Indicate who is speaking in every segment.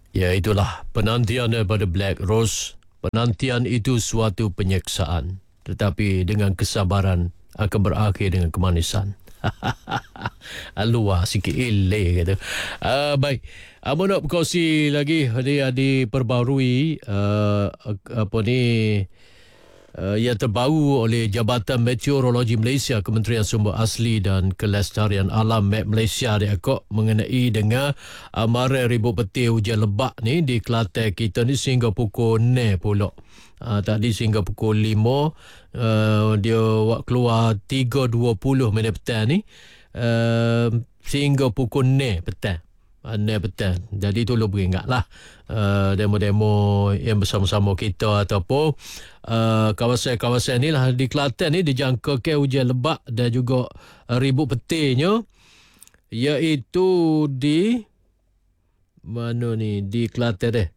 Speaker 1: Ya, itulah penantian daripada Black Rose. Penantian itu suatu penyeksaan, tetapi dengan kesabaran akan berakhir dengan kemanisan. Luar sikit eleh kata. Baik, Amo nak berkongsi lagi. Dia diperbarui apa ni, yang terbaru oleh Jabatan Meteorologi Malaysia, Kementerian Sumber Asli dan Kelestarian Alam MET Malaysia dia kok mengenai dengan amaran ribut petir hujan lebat ni di Kelantan kita ni sehingga pukul 6 pula. Tadi sehingga pukul 5 dia keluar 3.20 minit petang ni, sehingga pukul 6 petang. 6 petang. Jadi tolong beringatlah demo-demo yang bersama-sama kita ataupun kawasan-kawasan ni lah di Kelantan ni dijangkakan hujan lebat dan juga ribut petirnya, iaitu di mana ni, di Kelantan deh.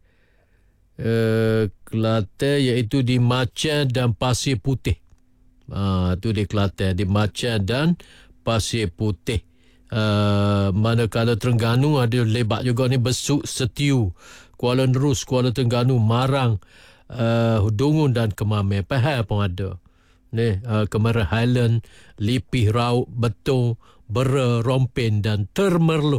Speaker 1: Kelantan iaitu di Macan dan Pasir Putih. Tu di Kelantan, di Macan dan Pasir Putih. Manakala Terengganu ada lebat juga ni, Besuk, Setiu, Kuala Nerus, Kuala Terengganu, Marang, Dungun dan Kemamir. Pahal pun ada. Ni Kemaran Highland, Lipih, Rauk, Betong, Bera, Rompin dan Temerloh.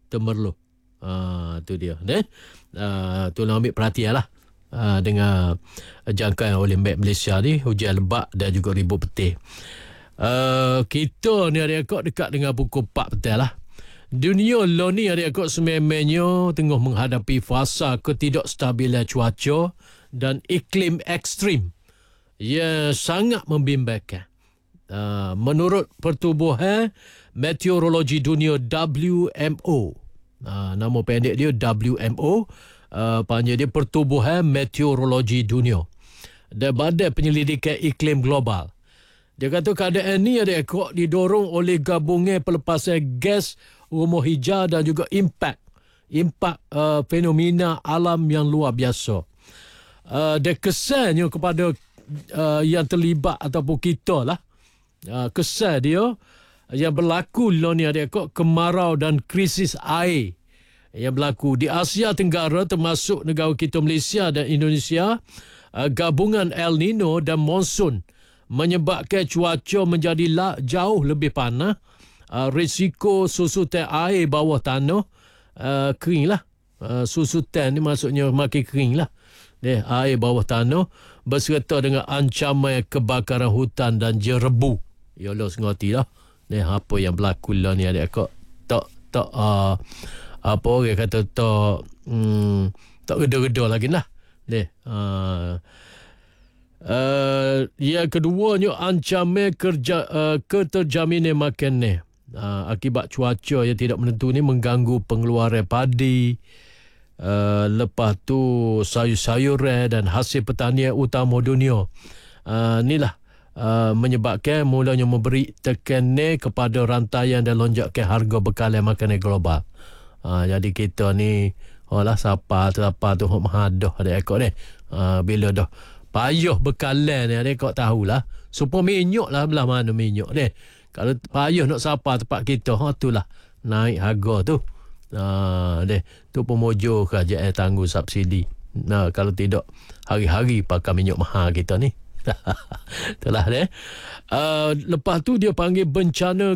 Speaker 1: Tu dia. Tolong ambil perhatian lah dengan jangkaan oleh MET Malaysia ni, hujan lebat dan juga ribut petir. Kita ni adik-adik dekat dengan pukul 4 petang lah. Dunia lo ni adik-adik sememangnya tengah menghadapi fasa ketidakstabilan cuaca dan iklim ekstrim yang sangat membimbangkan. Menurut Pertubuhan Meteorologi Dunia WMO, nama pendek dia WMO, panjang dia Pertubuhan Meteorologi Dunia dan Badan Penyelidikan Iklim Global. Dia kata keadaan ni ada ekor didorong oleh gabungan pelepasan gas rumah hijau dan juga impak fenomena alam yang luar biasa. Dan kesannya kepada yang terlibat ataupun kita lah, kesan dia yang berlaku ni ada ekor kemarau dan krisis air yang berlaku di Asia Tenggara, termasuk negara kita Malaysia dan Indonesia. Gabungan El Nino dan monsun menyebabkan cuaca menjadi jauh lebih panas. Risiko susutan air bawah tanah kering lah. Susutan ni maksudnya makin kering lah. Air bawah tanah berserta dengan ancaman kebakaran hutan dan jerebu. Ya Allah, sengerti lah. Apa yang berlaku lah ni adik-adik. Tak apa orang kata tak reda-reda lagi lah. Yang keduanya ancaman keterjaminan makanan akibat cuaca yang tidak menentu ni mengganggu pengeluaran padi, lepas tu sayur-sayuran dan hasil pertanian utama dunia. Inilah menyebabkan mulanya memberi tekanan kepada rantaian dan lonjakan harga bekalan makanan global. Jadi kita ni siapa tu mahadah ada ekor ni. Bila dah payah bekalan ni ada ekor tahulah. Supaya minyak lah belah mana minyak ni. Kalau payah nak sapa tempat kita, itulah naik harga tu. Tu pemojo kerajaan tangguh subsidi. Kalau tidak, hari-hari pakai minyak mahal kita ni. Itulah dia. Lepas tu dia panggil bencana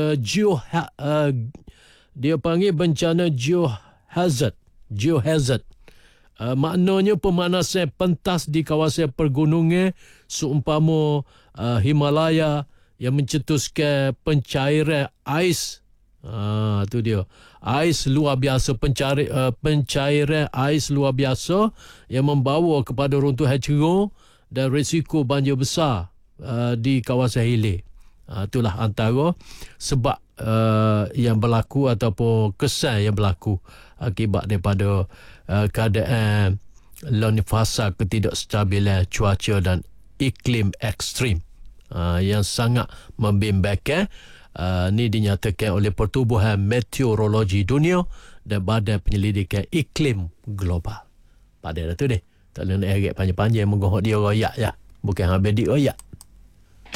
Speaker 1: geohazard. Maknanya pemanasan pentas di kawasan pergunungan seumpama Himalaya yang mencetuskan pencairan ais. Tu dia. Ais luar biasa, pencairan ais luar biasa yang membawa kepada runtuhan cerung dan risiko banjir besar di kawasan hilir. Itulah antara sebab yang berlaku ataupun kesan yang berlaku akibat daripada keadaan fasa ketidakstabilan cuaca dan iklim ekstrim yang sangat membimbangkan. Ini dinyatakan oleh Pertubuhan Meteorologi Dunia dan Badan Penyelidikan Iklim Global. Pada tu deh. Tak boleh nak agak panjang-panjang menggohok dia royak je. Bukan habis dia royak.